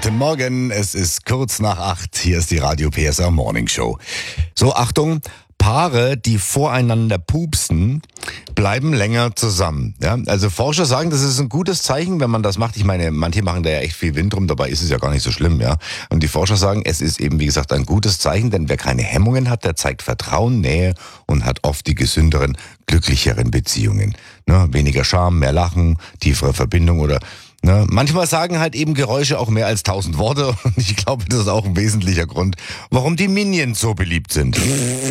Guten Morgen, es ist kurz nach 8. Hier ist die Radio PSR Morning Show. So, Achtung, Paare, die voreinander pupsen, bleiben länger zusammen. Ja? Also Forscher sagen, das ist ein gutes Zeichen, wenn man das macht. Ich meine, manche machen da ja echt viel Wind rum, dabei ist es ja gar nicht so schlimm. Ja? Und die Forscher sagen, es ist eben, wie gesagt, ein gutes Zeichen, denn wer keine Hemmungen hat, der zeigt Vertrauen, Nähe und hat oft die gesünderen, glücklicheren Beziehungen. Ne? Weniger Scham, mehr Lachen, tiefere Verbindung oder... Ne, manchmal sagen halt eben Geräusche auch mehr als 1000 Worte und ich glaube, das ist auch ein wesentlicher Grund, warum die Minions so beliebt sind.